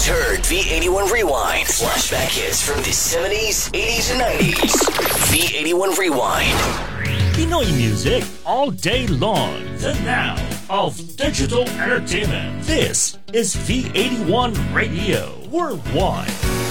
just heard V81 Rewind. Flashback hits from the 70s, 80s, and 90s. V81 Rewind. Pinoy music all day long. The now of digital entertainment. This is V81 Radio Worldwide.